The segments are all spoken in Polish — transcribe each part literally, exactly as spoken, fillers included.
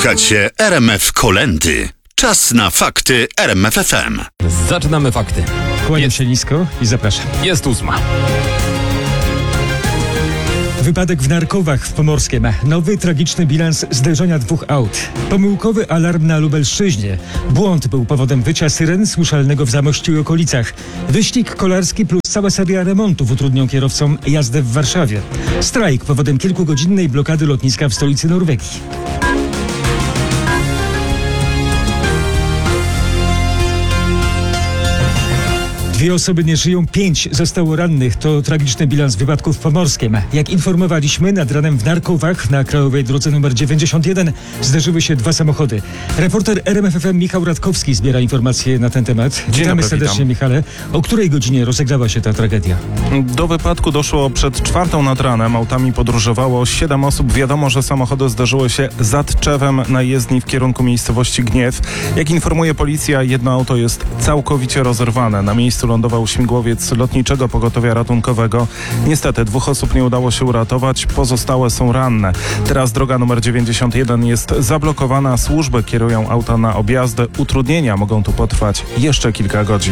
Słuchacie R M F Kolędy. Czas na fakty R M F F M. Zaczynamy fakty. Kłaniam się nisko i zapraszam. Jest ósma. Wypadek w Narkowach w Pomorskiem. Nowy, tragiczny bilans zderzenia dwóch aut. Pomyłkowy alarm na Lubelszczyźnie. Błąd był powodem wycia syren słyszalnego w Zamościu i okolicach. Wyścig kolarski plus cała seria remontów utrudnią kierowcom jazdę w Warszawie. Strajk powodem kilkugodzinnej blokady lotniska w stolicy Norwegii. Dwie osoby nie żyją, pięć zostało rannych. To tragiczny bilans wypadków w Pomorskiem. Jak informowaliśmy, nad ranem w Narkowach na krajowej drodze nr dziewięćdziesiąt jeden zderzyły się dwa samochody. Reporter R M F F M Michał Radkowski zbiera informacje na ten temat. Dzień Witamy dobry, serdecznie, witam. Michale. O której godzinie rozegrała się ta tragedia? Do wypadku doszło przed czwartą nad ranem. Autami podróżowało siedem osób. Wiadomo, że samochody zderzyły się za Tczewem na jezdni w kierunku miejscowości Gniew. Jak informuje policja, jedno auto jest całkowicie rozerwane. Na miejscu lądował śmigłowiec Lotniczego Pogotowia Ratunkowego. Niestety dwóch osób nie udało się uratować, pozostałe są ranne. Teraz droga numer dziewięćdziesiąt jeden jest zablokowana, służby kierują auta na objazdy. Utrudnienia mogą tu potrwać jeszcze kilka godzin.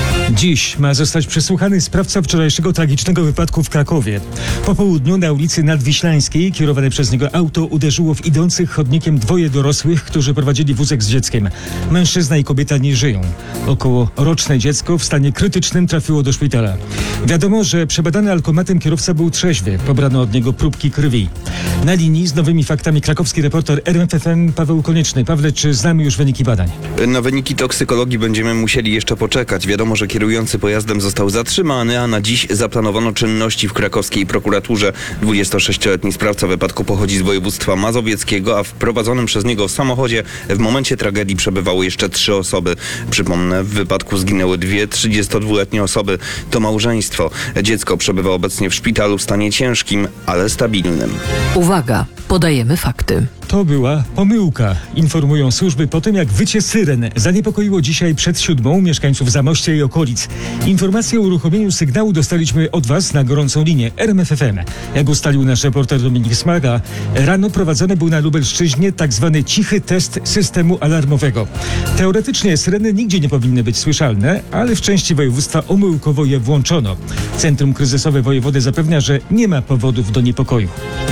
Dziś ma zostać przesłuchany sprawca wczorajszego tragicznego wypadku w Krakowie. Po południu na ulicy Nadwiślańskiej kierowane przez niego auto uderzyło w idących chodnikiem dwoje dorosłych, którzy prowadzili wózek z dzieckiem. Mężczyzna i kobieta nie żyją. Około roczne dziecko w stanie krytycznym trafiło do szpitala. Wiadomo, że przebadany alkomatem kierowca był trzeźwy. Pobrano od niego próbki krwi. Na linii z nowymi faktami krakowski reporter R M F F M Paweł Konieczny. Pawle, czy znamy już wyniki badań? Na wyniki toksykologii będziemy musieli jeszcze poczekać. Wiadomo, że kierujący pojazdem został zatrzymany, a na dziś zaplanowano czynności w krakowskiej prokuraturze. dwudziestosześcioletni sprawca wypadku pochodzi z województwa mazowieckiego, a w prowadzonym przez niego samochodzie w momencie tragedii przebywały jeszcze trzy osoby. Przypomnę, w wypadku zginęły dwie trzydziestodwuletnie osoby. To małżeństwo. Dziecko przebywa obecnie w szpitalu w stanie ciężkim, ale stabilnym. Uwaga, podajemy fakty. To była pomyłka, informują służby po tym, jak wycie syren zaniepokoiło dzisiaj przed siódmą mieszkańców Zamościa i okolic. Informację o uruchomieniu sygnału dostaliśmy od Was na gorącą linię R M F F M. Jak ustalił nasz reporter Dominik Smaga, rano prowadzony był na Lubelszczyźnie tak zwany cichy test systemu alarmowego. Teoretycznie syreny nigdzie nie powinny być słyszalne, ale w części województwa omyłkowo je włączono. Centrum Kryzysowe Wojewody zapewnia, że nie ma powodów do niepokoju.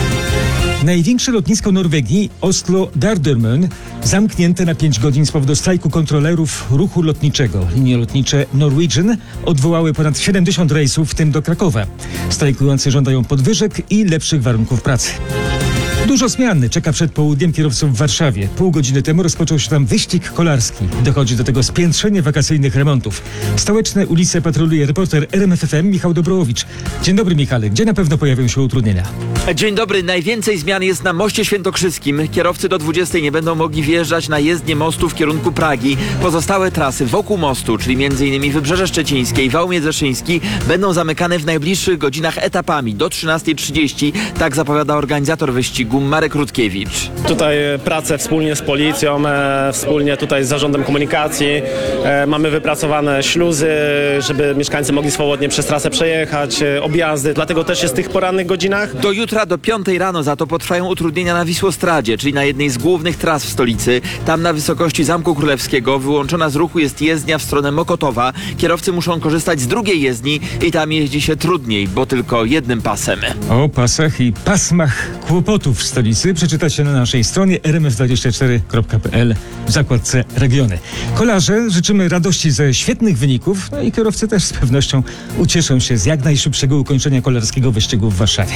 Największe lotnisko Norwegii, Oslo Gardermoen, zamknięte na pięć godzin z powodu strajku kontrolerów ruchu lotniczego. Linie lotnicze Norwegian odwołały ponad siedemdziesiąt rejsów, w tym do Krakowa. Strajkujący żądają podwyżek i lepszych warunków pracy. Dużo zmian czeka przed południem kierowców w Warszawie. Pół godziny temu rozpoczął się tam wyścig kolarski. Dochodzi do tego spiętrzenie wakacyjnych remontów. Stołeczne ulice patroluje reporter R M F F M Michał Dobrowicz. Dzień dobry, Michale. Gdzie na pewno pojawią się utrudnienia? Dzień dobry. Najwięcej zmian jest na moście świętokrzyskim. Kierowcy do dwudziestej nie będą mogli wjeżdżać na jezdnię mostu w kierunku Pragi. Pozostałe trasy wokół mostu, czyli m.in. Wybrzeże Szczecińskie i wał międzyszyński, będą zamykane w najbliższych godzinach etapami do trzynastej trzydzieści. Tak zapowiada organizator wyścigu Marek Rutkiewicz. Tutaj pracę wspólnie z policją, e, wspólnie tutaj z zarządem komunikacji. E, mamy wypracowane śluzy, żeby mieszkańcy mogli swobodnie przez trasę przejechać, e, objazdy, dlatego też jest w tych porannych godzinach. Do jutra do piątej rano za to potrwają utrudnienia na Wisłostradzie, czyli na jednej z głównych tras w stolicy. Tam na wysokości Zamku Królewskiego wyłączona z ruchu jest jezdnia w stronę Mokotowa. Kierowcy muszą korzystać z drugiej jezdni i tam jeździ się trudniej, bo tylko jednym pasem. O pasach i pasmach kłopotów w stolicy przeczytacie na naszej stronie r m f dwadzieścia cztery kropka p l w zakładce Regiony. Kolarze życzymy radości ze świetnych wyników, no i kierowcy też z pewnością ucieszą się z jak najszybszego ukończenia kolarskiego wyścigu w Warszawie.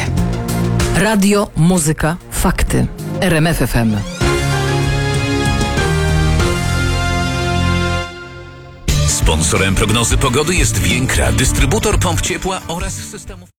Radio, muzyka, fakty. R M F F M. Sponsorem prognozy pogody jest Więkra, dystrybutor pomp ciepła oraz systemów...